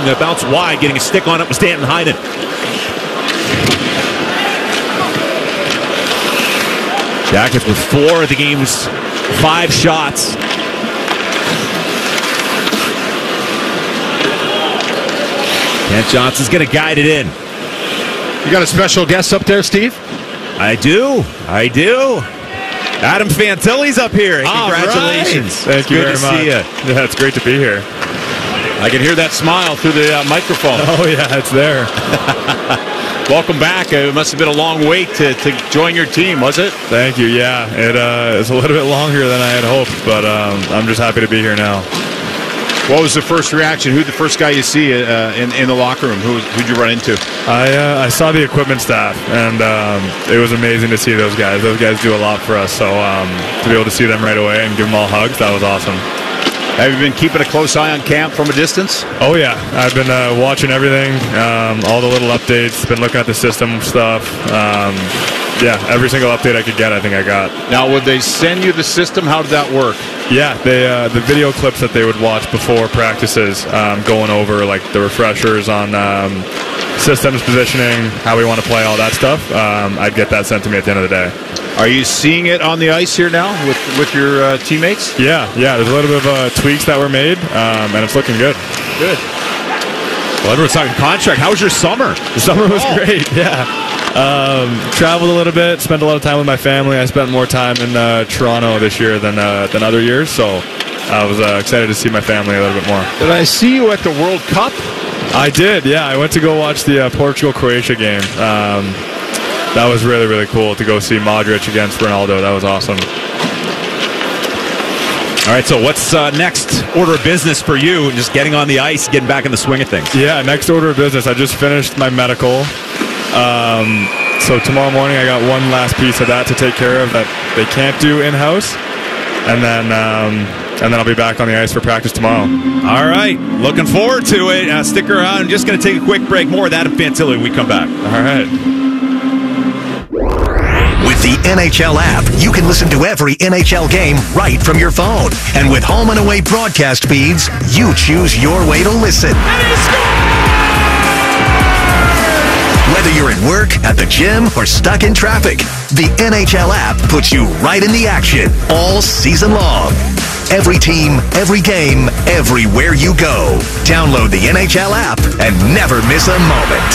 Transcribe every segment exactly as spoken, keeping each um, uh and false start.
long. The bounce wide, getting a stick on it was Danton Heinen. Jackets with four of the game's five shots. Kent Johnson's going to guide it in. You got a special guest up there, Steve? I do. I do. Adam Fantilli's up here. Congratulations. Right. Thank you Good very to much. see you. Yeah, it's great to be here. I can hear that smile through the uh, microphone. Oh, yeah, it's there. Welcome back. It must have been a long wait to, to join your team, was it? Thank you. Yeah, it uh, it's a little bit longer than I had hoped, but um, I'm just happy to be here now. What was the first reaction? Who's the first guy you see uh, in, in the locker room? Who who'd you run into? I uh, I saw the equipment staff, and um, it was amazing to see those guys. Those guys do a lot for us, so um, to be able to see them right away and give them all hugs, that was awesome. Have you been keeping a close eye on camp from a distance? Oh, yeah. I've been uh, watching everything, um, all the little updates, been looking at the system stuff. Um, yeah, every single update I could get, I think I got. Now, would they send you the system? How did that work? Yeah, they uh, the video clips that they would watch before practices, um, going over like the refreshers on um, systems, positioning, how we want to play, all that stuff. Um, I'd get that sent to me at the end of the day. Are you seeing it on the ice here now with with your uh, teammates? Yeah, yeah. There's a little bit of uh, tweaks that were made, um, and it's looking good. Good. Well, everyone's talking contract. How was your summer? The summer was Oh. great. Yeah. Um, traveled a little bit, spent a lot of time with my family. I spent more time in uh, Toronto this year than uh, than other years, so I was uh, excited to see my family a little bit more. Did I see you at the World Cup? I did, yeah. I went to go watch the uh, Portugal-Croatia game. Um, that was really, really cool to go see Modric against Ronaldo. That was awesome. All right, so what's uh, next order of business for you? Just getting on the ice, getting back in the swing of things. Yeah, next order of business. I just finished my medical. Um, so tomorrow morning I got one last piece of that to take care of that they can't do in-house. And then um, and then I'll be back on the ice for practice tomorrow. All right, looking forward to it. Uh, stick around. I'm just going to take a quick break. More of Adam Fantilli when we come back. All right. With the N H L app, you can listen to every N H L game right from your phone. And with home and away broadcast feeds, you choose your way to listen. Whether you're at work, at the gym, or stuck in traffic, the N H L app puts you right in the action all season long. Every team, every game, everywhere you go. Download the N H L app and never miss a moment.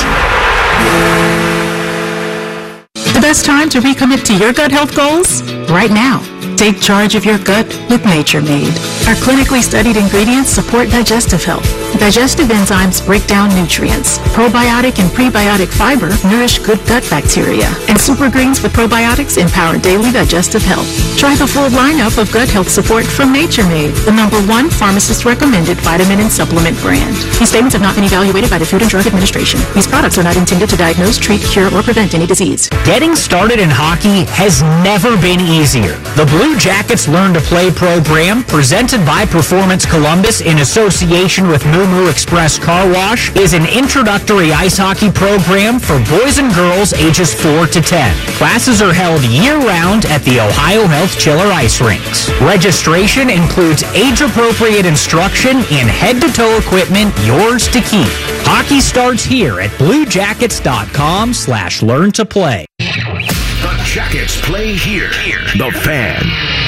The best time to recommit to your gut health goals? Right now. Take charge of your gut with Nature Made. Our clinically studied ingredients support digestive health. Digestive enzymes break down nutrients. Probiotic and prebiotic fiber nourish good gut bacteria. And super greens with probiotics empower daily digestive health. Try the full lineup of gut health support from Nature Made, the number one pharmacist-recommended vitamin and supplement brand. These statements have not been evaluated by the Food and Drug Administration. These products are not intended to diagnose, treat, cure, or prevent any disease. Getting started in hockey has never been easier. The Blue Jackets Learn to Play program, presented by Performance Columbus in association with Moo Moo Express Car Wash, is an introductory ice hockey program for boys and girls ages four to ten. Classes are held year-round at the Ohio Health Chiller Ice Rinks. Registration includes age-appropriate instruction in head-to-toe equipment, yours to keep. Hockey starts here at bluejackets.com slash learn to play. The Jackets play here. The Fan.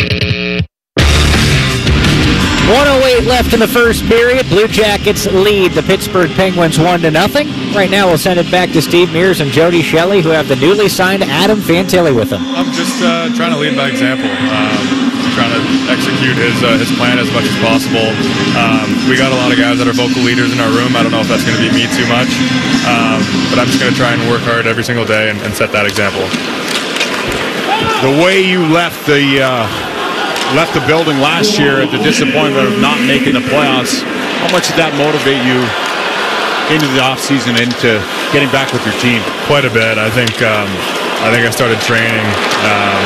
one oh eight left in the first period. Blue Jackets lead the Pittsburgh Penguins one to nothing. Right now we'll send it back to Steve Mears and Jody Shelley, who have the newly signed Adam Fantilli with them. I'm just uh, trying to lead by example. Um, trying to execute his uh, his plan as much as possible. Um, we got a lot of guys that are vocal leaders in our room. I don't know if that's going to be me too much, um, but I'm just going to try and work hard every single day and, and set that example. The way you left the uh, left the building last year at the disappointment of not making the playoffs, how much did that motivate you into the offseason, into getting back with your team? Quite a bit. I think um, I think I started training um,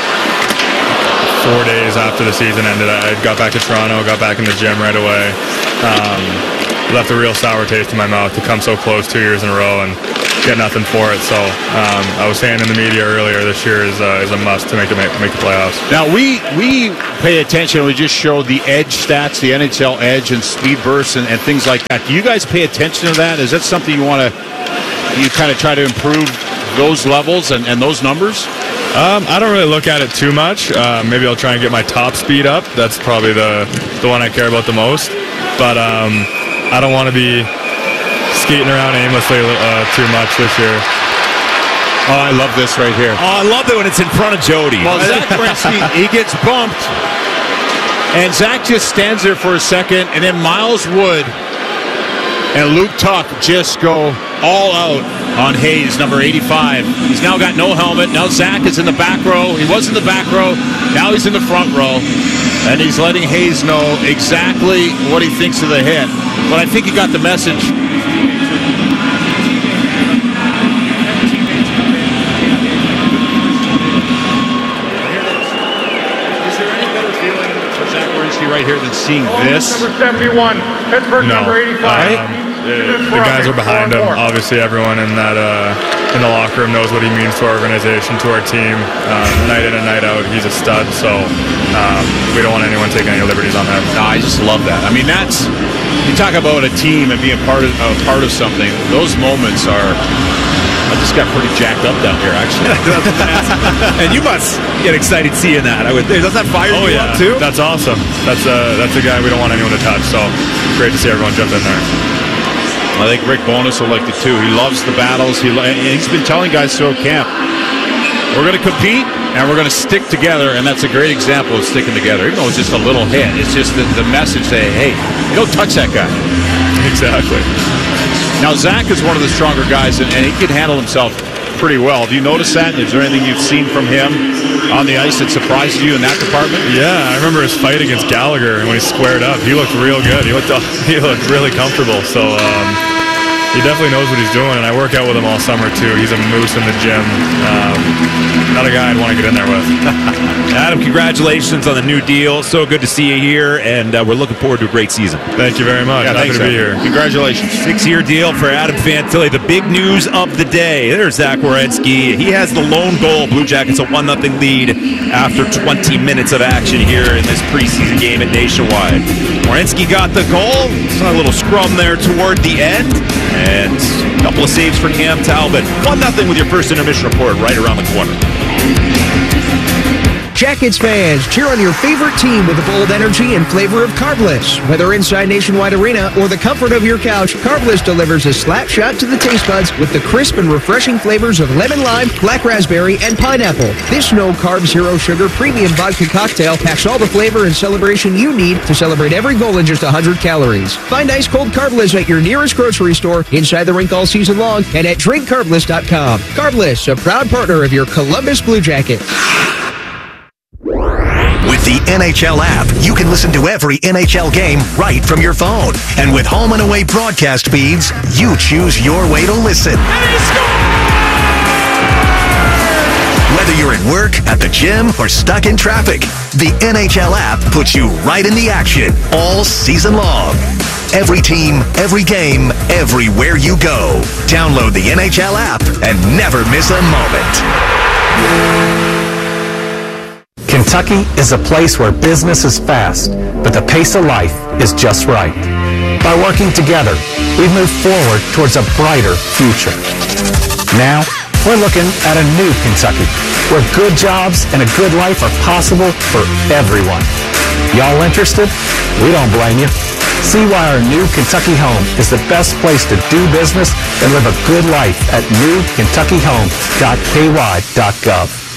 four days after the season ended. I got back to Toronto, got back in the gym right away. Um, left a real sour taste in my mouth to come so close two years in a row, and get nothing for it. So um, I was saying in the media earlier, this year is uh, is a must to make the make, make the playoffs. Now we we pay attention. We just showed the edge stats, the N H L edge and speed bursts and, and things like that. Do you guys pay attention to that? Is that something you want to you kind of try to improve those levels and, and those numbers? Um, I don't really look at it too much. Uh, maybe I'll try and get my top speed up. That's probably the the one I care about the most. But um, I don't want to be skating around aimlessly uh, too much this year. Oh, I love this right here. Oh, I love it when it's in front of Jody. Well, Zach Werenski, he gets bumped, and Zach just stands there for a second, and then Miles Wood and Luke Tuck just go all out on Hayes, number eighty-five. He's now got no helmet. Now Zach is in the back row. He was in the back row. Now he's in the front row. And he's letting Hayes know exactly what he thinks of the hit. But I think he got the message. Right here than seeing this. Number seventy-one, Pittsburgh no. number eighty-five. Um, the, the guys are behind him. Obviously, everyone in that uh, in the locker room knows what he means to our organization, to our team. Um, night in and night out, he's a stud. So um, we don't want anyone taking any liberties on that. No, I just love that. I mean, that's you talk about a team and being part of uh, part of something. Those moments are. I just got pretty jacked up down here, actually. And you must get excited seeing that. I would. Does that fire oh, you yeah. up too? That's awesome. That's a that's a guy we don't want anyone to touch. So great to see everyone jump in there. I think Rick Bowness will like it too. He loves the battles. He and he's been telling guys throughout camp, we're going to compete and we're going to stick together, and that's a great example of sticking together. Even though it's just a little hit, it's just the, the message saying, "Hey, you don't touch that guy." Exactly. Now, Zach is one of the stronger guys, and, and he can handle himself pretty well. Do you notice that? Is there anything you've seen from him on the ice that surprised you in that department? Yeah, I remember his fight against Gallagher, and when he squared up, he looked real good. He looked he looked really comfortable. So um, he definitely knows what he's doing, and I work out with him all summer, too. He's a moose in the gym. Um, not a guy I'd want to get in there with. Adam, congratulations on the new deal. So good to see you here, and uh, we're looking forward to a great season. Thank you very much. Yeah, Happy thanks, to be Adam. here. Congratulations. Six-year deal for Adam Fantilli. The big news of the day. There's Zach Werenski. He has the lone goal. Blue Jackets a one nothing lead after twenty minutes of action here in this preseason game at Nationwide. Werenski got the goal. Saw a little scrum there toward the end. And a couple of saves for Cam Talbot. one nothing with your first intermission report right around the corner. Jackets fans, cheer on your favorite team with the bold energy and flavor of Carbless. Whether inside Nationwide Arena or the comfort of your couch, Carbless delivers a slap shot to the taste buds with the crisp and refreshing flavors of lemon lime, black raspberry, and pineapple. This no-carb, zero-sugar premium vodka cocktail packs all the flavor and celebration you need to celebrate every goal in just one hundred calories. Find ice-cold Carbless at your nearest grocery store, inside the rink all season long, and at drink carbless dot com. Carbless, a proud partner of your Columbus Blue Jackets. With the N H L app, you can listen to every N H L game right from your phone. And with home and away broadcast feeds, you choose your way to listen. Whether you're at work, at the gym, or stuck in traffic, the N H L app puts you right in the action all season long. Every team, every game, everywhere you go. Download the N H L app and never miss a moment. Kentucky is a place where business is fast, but the pace of life is just right. By working together, we've moved forward towards a brighter future. Now, we're looking at a new Kentucky, where good jobs and a good life are possible for everyone. Y'all interested? We don't blame you. See why our new Kentucky home is the best place to do business and live a good life at new kentucky home dot k y dot gov.